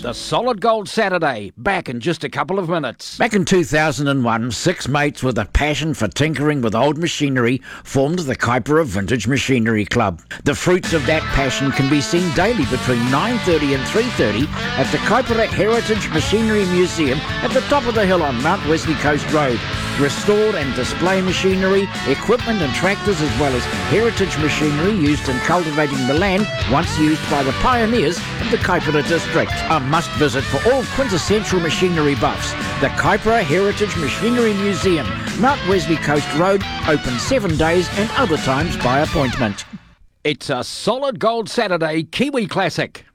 The Solid Gold Saturday, back in just a couple of minutes. Back in 2001, 6 mates with a passion for tinkering with old machinery formed the Kaipara Vintage Machinery Club. The fruits of that passion can be seen daily between 9:30 and 3:30 at the Kaipara Heritage Machinery Museum at the top of the hill on Mount Wesley Coast Road. Restored and display machinery, equipment and tractors, as well as heritage machinery used in cultivating the land once used by the pioneers of the Kaipara district. A must-visit for all quintessential machinery buffs. The Kaipara Heritage Machinery Museum, Mount Wesley Coast Road, open 7 days and other times by appointment. It's a Solid Gold Saturday Kiwi Classic.